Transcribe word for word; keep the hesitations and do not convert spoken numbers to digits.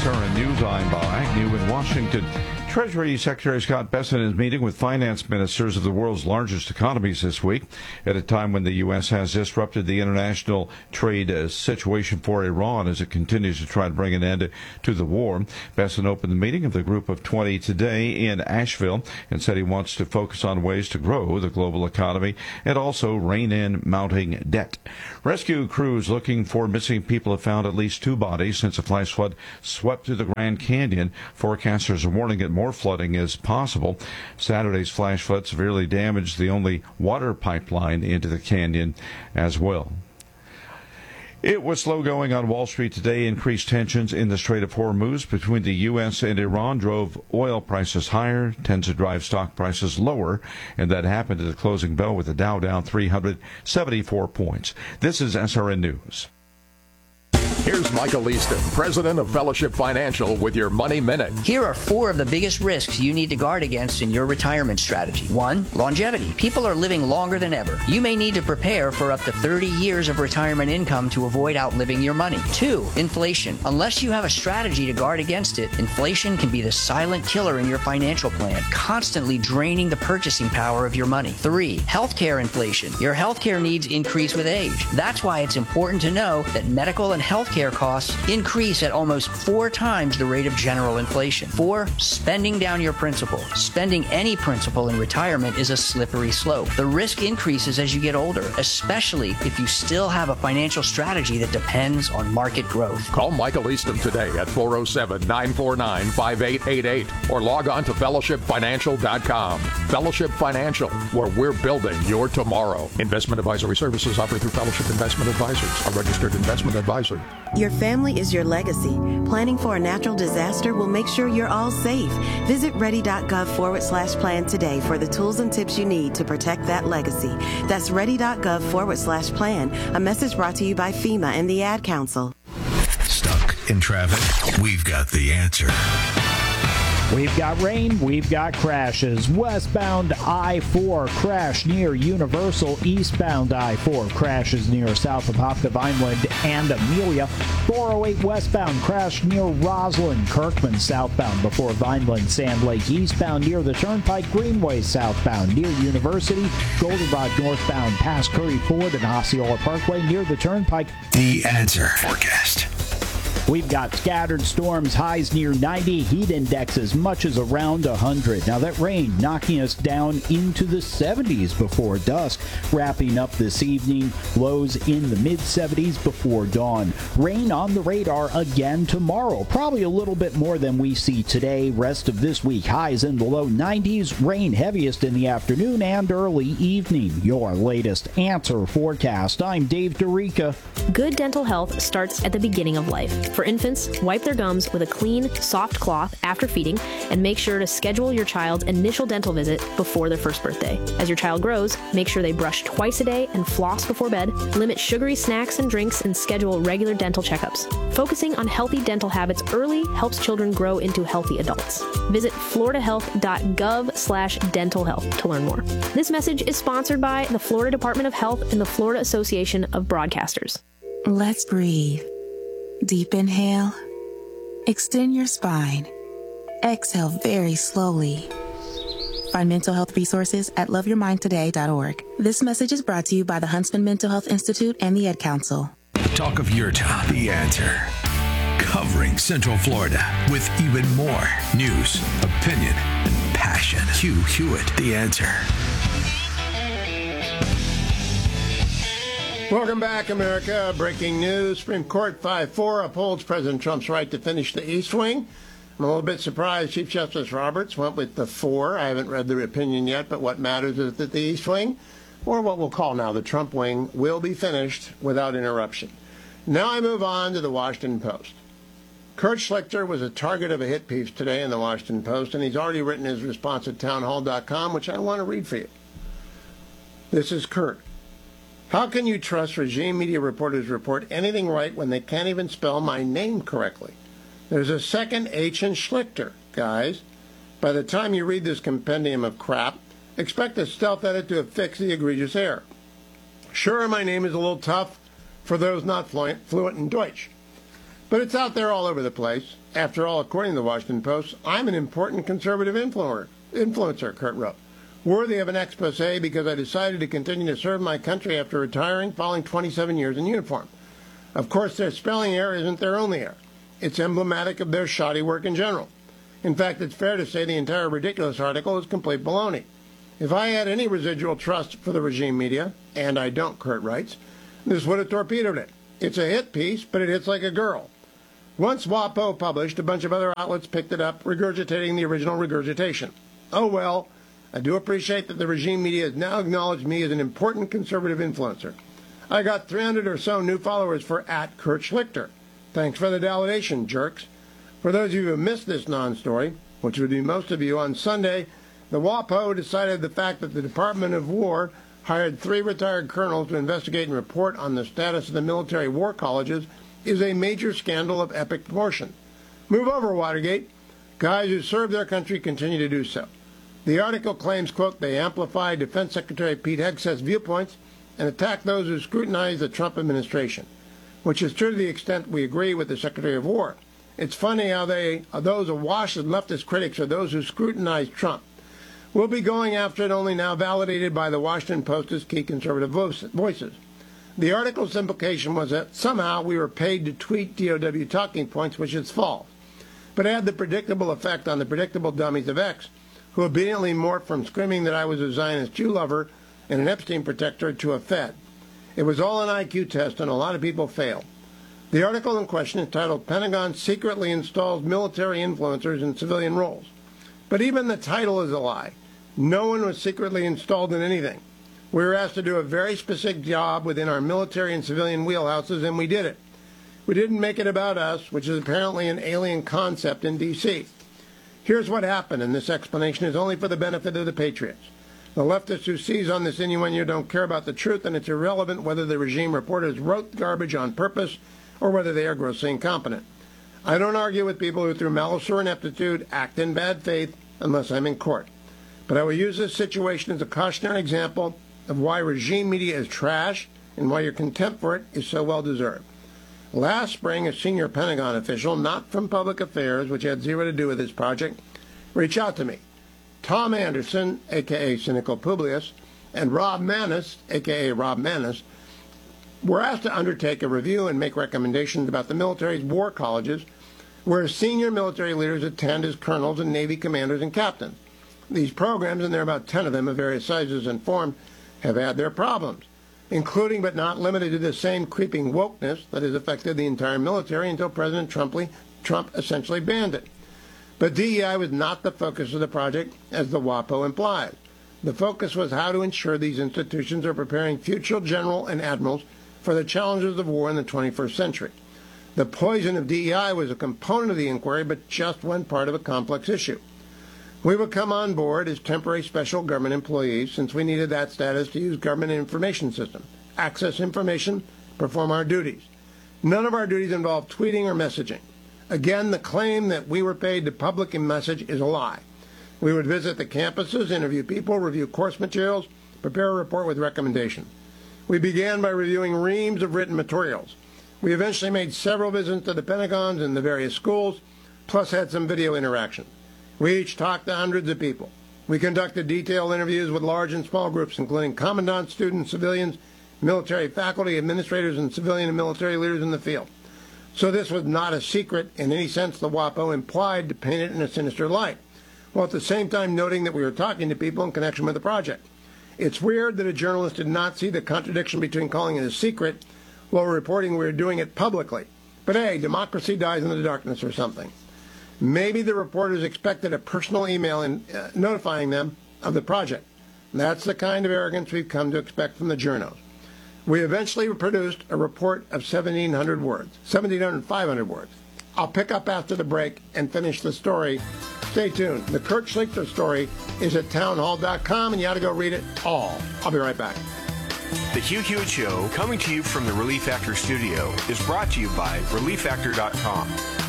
S R N News, I'm Bob Agnew in Washington. Treasury Secretary Scott Bessent is meeting with finance ministers of the world's largest economies this week at a time when the U S has disrupted the international trade uh, situation for Iran as it continues to try to bring an end to the war. Bessent opened the meeting of the Group of twenty today in Asheville and said he wants to focus on ways to grow the global economy and also rein in mounting debt. Rescue crews looking for missing people have found at least two bodies since a flash flood swept through the Grand Canyon. Forecasters are warning that more flooding is possible. Saturday's flash flood severely damaged the only water pipeline into the canyon as well. It was slow going on Wall Street today. Increased tensions in the Strait of Hormuz between the U S and Iran drove oil prices higher, tends to drive stock prices lower, and that happened at the closing bell with the Dow down three hundred seventy-four points. This is S R N News. Here's Michael Easton, president of Fellowship Financial, with your Money Minute. Here are four of the biggest risks you need to guard against in your retirement strategy. One, longevity. People are living longer than ever. You may need to prepare for up to thirty years of retirement income to avoid outliving your money. Two, inflation. Unless you have a strategy to guard against it, inflation can be the silent killer in your financial plan, constantly draining the purchasing power of your money. Three, healthcare inflation. Your healthcare needs increase with age. That's why it's important to know that medical and healthcare costs increase at almost four times the rate of general inflation. Four, spending down your principal. Spending any principal in retirement is a slippery slope. The risk increases as you get older, especially if you still have a financial strategy that depends on market growth. Call Michael Easton today at four oh seven, nine four nine, five eight eight eight or log on to fellowship financial dot com. Fellowship Financial, where we're building your tomorrow. Investment advisory services offered through Fellowship Investment Advisors, a registered investment advisor. Your family is your legacy. Planning for a natural disaster will make sure you're all safe. Visit ready.gov forward slash plan today for the tools and tips you need to protect that legacy. That's ready.gov forward slash plan. A message brought to you by FEMA and the Ad Council. Stuck in traffic? We've got the answer. We've got rain, we've got crashes. Westbound I four crash near Universal. Eastbound I four crashes near South Apopka, Vineland, and Amelia. four oh eight westbound crash near Roslyn. Kirkman southbound before Vineland, Sand Lake. Eastbound near the Turnpike. Greenway southbound near University. Goldenrod northbound past Curry Ford and Osceola Parkway near the Turnpike. The Answer Forecast. We've got scattered storms, highs near ninety, heat index as much as around one hundred. Now that rain knocking us down into the seventies before dusk, wrapping up this evening, lows in the mid seventies before dawn. Rain on the radar again tomorrow, probably a little bit more than we see today. Rest of this week, highs in the low nineties, rain heaviest in the afternoon and early evening. Your latest Answer Forecast. I'm Dave DeRica. Good dental health starts at the beginning of life. For infants, wipe their gums with a clean, soft cloth after feeding, and make sure to schedule your child's initial dental visit before their first birthday. As your child grows, make sure they brush twice a day and floss before bed, limit sugary snacks and drinks, and schedule regular dental checkups. Focusing on healthy dental habits early helps children grow into healthy adults. Visit floridahealth.gov slash dental health to learn more. This message is sponsored by the Florida Department of Health and the Florida Association of Broadcasters. Let's breathe. Deep inhale. Extend your spine. Exhale very slowly. Find mental health resources at love your mind today dot org. This message is brought to you by the Huntsman Mental Health Institute and the Ad Council. Talk of your town. The Answer. Covering Central Florida with even more news, opinion, and passion. Hugh Hewitt. The Answer. Welcome back, America. Breaking news. Supreme Court five four upholds President Trump's right to finish the East Wing. I'm a little bit surprised Chief Justice Roberts went with the four. I haven't read the opinion yet, but what matters is that the East Wing, or what we'll call now the Trump Wing, will be finished without interruption. Now I move on to the Washington Post. Kurt Schlichter was a target of a hit piece today in the Washington Post, and he's already written his response at townhall dot com, which I want to read for you. This is Kurt. How can you trust regime media reporters report anything right when they can't even spell my name correctly? There's a second H in Schlichter, guys. By the time you read this compendium of crap, expect a stealth edit to have fixed the egregious error. Sure, my name is a little tough for those not fluent in Deutsch. But it's out there all over the place. After all, according to the Washington Post, I'm an important conservative influencer, influencer, Kurt wrote. Worthy of an expose because I decided to continue to serve my country after retiring following twenty-seven years in uniform. Of course, their spelling error isn't their only error. It's emblematic of their shoddy work in general. In fact, it's fair to say the entire ridiculous article is complete baloney. If I had any residual trust for the regime media, and I don't, Kurt writes, this would have torpedoed it. It's a hit piece, but it hits like a girl. Once WAPO published, a bunch of other outlets picked it up, regurgitating the original regurgitation. Oh well, I do appreciate that the regime media has now acknowledged me as an important conservative influencer. I got three hundred or so new followers for at Kurt Schlichter. Thanks for the validation, jerks. For those of you who missed this non-story, which would be most of you, on Sunday, the WAPO decided the fact that the Department of War hired three retired colonels to investigate and report on the status of the military war colleges is a major scandal of epic proportion. Move over, Watergate. Guys who serve their country continue to do so. The article claims, quote, they amplify Defense Secretary Pete Hegseth's viewpoints and attack those who scrutinize the Trump administration, which is true to the extent we agree with the Secretary of War. It's funny how they are those awash as leftist critics are those who scrutinize Trump. We'll be going after it only now validated by the Washington Post's key conservative voices. The article's implication was that somehow we were paid to tweet D O W talking points, which is false, but had the predictable effect on the predictable dummies of X, who obediently morphed from screaming that I was a Zionist Jew lover and an Epstein protector to a Fed. It was all an I Q test, and a lot of people failed. The article in question is titled, Pentagon Secretly Installs Military Influencers in Civilian Roles. But even the title is a lie. No one was secretly installed in anything. We were asked to do a very specific job within our military and civilian wheelhouses, and we did it. We didn't make it about us, which is apparently an alien concept in D C Here's what happened, and this explanation is only for the benefit of the patriots. The leftists who seize on this innuendo don't care about the truth, and it's irrelevant whether the regime reporters wrote the garbage on purpose or whether they are grossly incompetent. I don't argue with people who, through malice or ineptitude, act in bad faith unless I'm in court. But I will use this situation as a cautionary example of why regime media is trash and why your contempt for it is so well deserved. Last spring, a senior Pentagon official, not from public affairs, which had zero to do with this project, reached out to me. Tom Anderson, a k a. Cynical Publius, and Rob Maness, a k a. Rob Maness, were asked to undertake a review and make recommendations about the military's war colleges, where senior military leaders attend as colonels and Navy commanders and captains. These programs, and there are about ten of them of various sizes and forms, have had their problems, including but not limited to the same creeping wokeness that has affected the entire military until President Trumply, Trump essentially banned it. But D E I was not the focus of the project, as the WAPO implies. The focus was how to ensure these institutions are preparing future general and admirals for the challenges of war in the twenty-first century. The poison of D E I was a component of the inquiry, but just one part of a complex issue. We would come on board as temporary special government employees since we needed that status to use government information system, access information, perform our duties. None of our duties involved tweeting or messaging. Again, the claim that we were paid to public message is a lie. We would visit the campuses, interview people, review course materials, prepare a report with recommendations. We began by reviewing reams of written materials. We eventually made several visits to the Pentagons and the various schools, plus had some video interaction. We each talked to hundreds of people. We conducted detailed interviews with large and small groups, including commandants, students, civilians, military faculty, administrators, and civilian and military leaders in the field. So this was not a secret in any sense the WAPO implied to paint it in a sinister light, while at the same time noting that we were talking to people in connection with the project. It's weird that a journalist did not see the contradiction between calling it a secret while reporting we were doing it publicly. But hey, democracy dies in the darkness or something. Maybe the reporters expected a personal email in, uh, notifying them of the project. That's the kind of arrogance we've come to expect from the journos. We eventually produced a report of seventeen hundred words, seventeen hundred, five hundred words. I'll pick up after the break and finish the story. Stay tuned. The Kurt Schlichter story is at townhall dot com, and you ought to go read it all. I'll be right back. The Hugh Hewitt Show, coming to you from the Relief Factor studio, is brought to you by relief factor dot com.